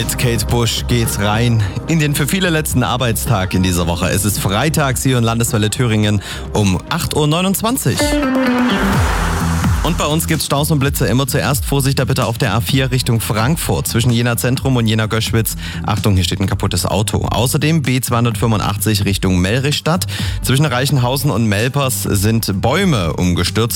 Mit Kate Bush geht's rein in den für viele letzten Arbeitstag in dieser Woche. Es ist Freitag, Sie hören Landeswelle Thüringen um 8.29 Uhr. Und bei uns gibt's Staus und Blitze. Immer zuerst Vorsicht da bitte auf der A4 Richtung Frankfurt zwischen Jena Zentrum und Jena Göschwitz. Achtung, hier steht ein kaputtes Auto. Außerdem B285 Richtung Melrichstadt. Zwischen Reichenhausen und Melpers sind Bäume umgestürzt.